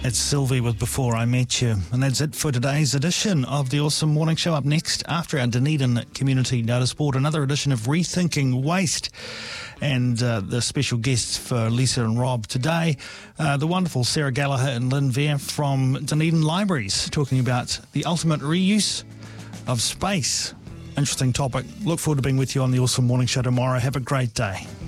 It's Sylvie with Before I Met You. And that's it for today's edition of the Awesome Morning Show. Up next, after our Dunedin Community Notice Board, another edition of Rethinking Waste. And the special guests for Lisa and Rob today, the wonderful Sarah Gallagher and Lynn Veer from Dunedin Libraries, talking about the ultimate reuse of space. Interesting topic. Look forward to being with you on the Awesome Morning Show tomorrow. Have a great day.